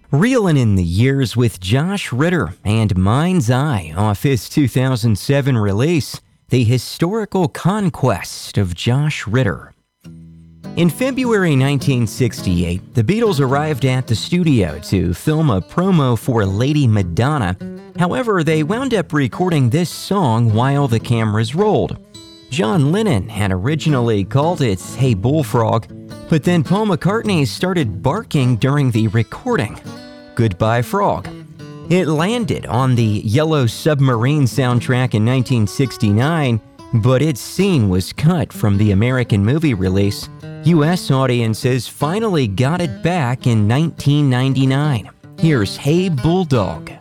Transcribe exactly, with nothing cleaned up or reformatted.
Reelin' in the Years with Josh Ritter and Mind's Eye off his two thousand seven release, The Historical Conquest of Josh Ritter. In February nineteen sixty-eight, the Beatles arrived at the studio to film a promo for Lady Madonna. However, they wound up recording this song while the cameras rolled. John Lennon had originally called it Hey Bullfrog, but then Paul McCartney started barking during the recording. Goodbye Frog. It landed on the Yellow Submarine soundtrack in nineteen sixty-nine, but its scene was cut from the American movie release. U S audiences finally got it back in nineteen ninety-nine. Here's Hey Bulldog.